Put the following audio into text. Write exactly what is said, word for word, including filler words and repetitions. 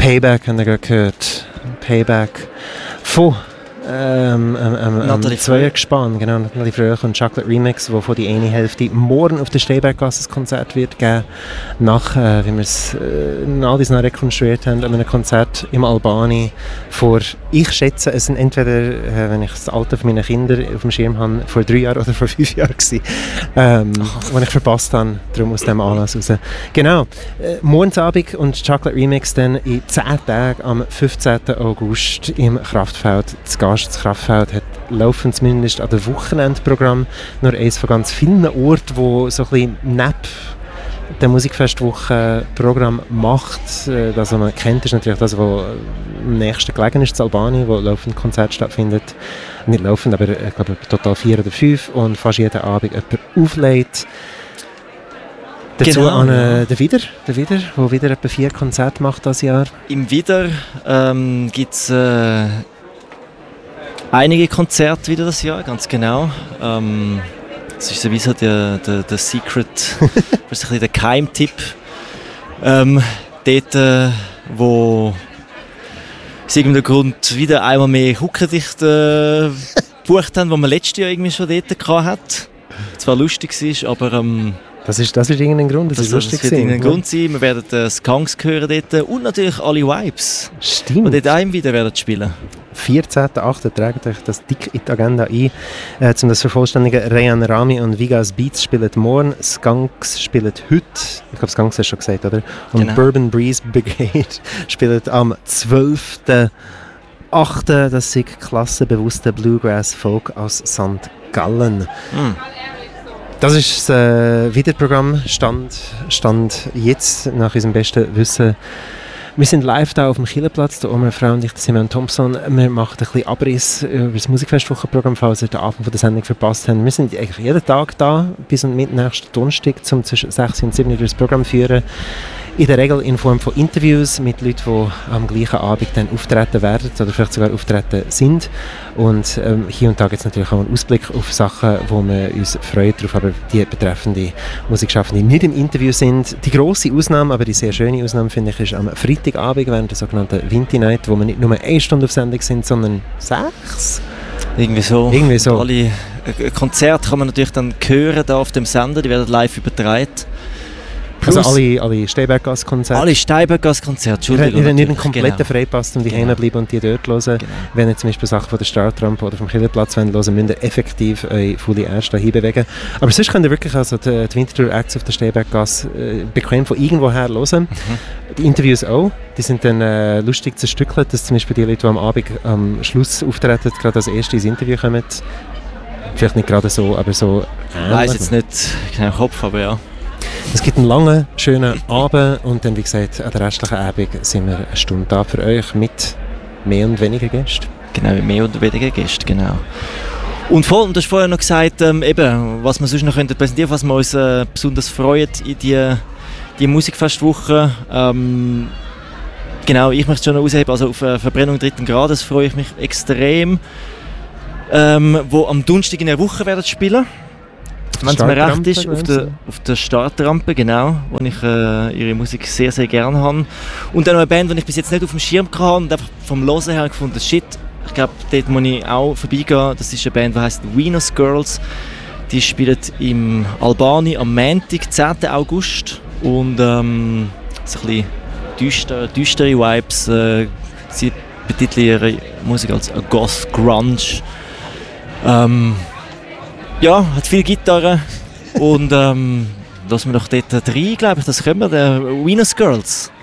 Payback haben wir gerade gehört. Payback von ähm, ähm, ähm, Nathalie Zweier gespannt, genau, Nathalie Fröch und Chocolate Remix, wo von die eine Hälfte morgen auf der Stehberggasse ein Konzert wird geben, nach, äh, wie wir es äh, nach dies rekonstruiert haben, an einem Konzert im Albani vor, ich schätze, es sind entweder, äh, wenn ich das Alter von meinen Kindern auf dem Schirm habe, vor drei Jahren oder vor fünf Jahren gewesen, ähm, oh. ich verpasst habe, darum aus dem Anlass raus. Genau, äh, Morgensabend und Chocolate Remix dann in zehn Tagen am fünfzehnten August im Kraftfeld zu Gast. Das Kraftfeld hat laufen zumindest an dem Wochenendprogramm nur eines von ganz vielen Orten, wo so ein bisschen neben der Musikfestwoche Programm macht. Das, was man kennt, ist natürlich das, was am nächsten gelegen ist, das Albani, wo laufend Konzert stattfindet. Nicht laufend, aber ich glaube total vier oder fünf und fast jeden Abend jemand auflegt. Dazu genau, an äh, ja. der Wider, der Wider, der wieder etwa vier Konzerte macht dieses Jahr. Im Wider ähm, gibt es äh, einige Konzerte wieder das Jahr, ganz genau. Ähm, das ist sowieso der, der, der Secret, das ist ein bisschen der Keimtipp. Ähm, dort, äh, wo aus irgendeinem Grund wieder einmal mehr Huckendicht äh, gebucht haben, wo man letztes Jahr irgendwie schon dort hatten. Zwar lustig war, aber ähm, Das ist, das ist irgendein Grund, das, das ist lustig. Das wird irgendein Grund sein. Wir werden äh, Skunks hören dort und natürlich alle Vibes. Stimmt. Die dort auch wieder werden spielen. vierzehnten achten tragt euch das dick in die Agenda ein. Äh, um das vervollständigen, Rehan Rami und Vigas Beats spielen morgen, Skunks spielen heute, ich glaube Skunks hast du schon gesagt, oder? Und genau. Bourbon Breeze Brigade spielt am zwölften achten Das ist klassenbewusster Bluegrass Folk aus Sankt Gallen. Mm. Das ist das äh, Wiederprogramm, Stand, Stand jetzt, nach unserem besten Wissen. Wir sind live da auf dem Kielerplatz, der Oma Frau und ich, Simon Thompson. Wir machen ein bisschen Abriss über das Musikfestwochenprogramm, falls ihr den Anfang der Sendung verpasst habt. Wir sind eigentlich jeden Tag da, bis und mit nächsten Donnerstag, um zwischen sechs und sieben Uhr das Programm zu führen. In der Regel in Form von Interviews mit Leuten, die am gleichen Abend dann auftreten werden oder vielleicht sogar auftreten sind. Und ähm, hier und da gibt es natürlich auch einen Ausblick auf Sachen, wo wir uns freuen darauf, aber die betreffende Musikschaffende nicht im Interview sind. Die grosse Ausnahme, aber die sehr schöne Ausnahme, finde ich, ist am Freitagabend während der sogenannten Vinti Night, wo wir nicht nur eine Stunde auf Sendung sind, sondern sechs. Irgendwie so. Irgendwie so. Alle äh, Konzerte kann man natürlich dann hören da auf dem Sender, die werden live übertragen. Also alle, alle Stehberggasse-Konzerte? Alle Stehberggasse-Konzerte, Entschuldigung. Ihr habt nicht einen kompletten genau. Freipass, um die genau. bleiben und die dort hören. Genau. Wenn ihr zum Beispiel Sachen von der Startrampe oder vom Killerplatz hören wollt, müsst ihr effektiv eure volle Erste hinbewegen. Aber sonst könnt ihr wirklich also die, die Winterthur-Acts auf der Stehberggasse äh, bequem von irgendwo her hören. Mhm. Die Interviews auch. Die sind dann äh, lustig zerstückelt, dass zum Beispiel die Leute, die am Abend am Schluss auftreten, gerade als Erste ins Interview kommen. Vielleicht nicht gerade so, aber so... Ich weiss jetzt nicht genau im Kopf, aber ja. Es gibt einen langen, schönen Abend und dann, wie gesagt, an der restlichen Abend sind wir eine Stunde da für euch mit mehr und weniger Gästen. Genau, mit mehr und weniger Gästen, genau. Und voll, und du hast vorher noch gesagt, ähm, eben, was wir sonst noch präsentieren könnten, was wir uns äh, besonders freuen in die, die Musikfestwoche. Ähm, genau, ich möchte schon noch ausheben, also auf äh, Verbrennung dritten Grades freue ich mich extrem, ähm, wo am Donnerstag in der Woche werden spielen. Wenn es mir recht ist, auf der, auf der Startrampe, genau, wo ich äh, ihre Musik sehr, sehr gerne habe. Und dann noch eine Band, die ich bis jetzt nicht auf dem Schirm hatte und einfach vom Hören her gefunden, shit, ich glaube, dort muss ich auch vorbeigehen. Das ist eine Band, die heisst Venus Girls. Die spielen im Albani am Montag, zehnten August. Und ähm, so ein bisschen düstere, düstere Vibes. Äh, sie betiteln ihre Musik als Goth Grunge. Ähm, Ja, hat viel Gitarre und ähm, lassen wir doch dort rein, glaube ich, das können wir, der Venus Girls.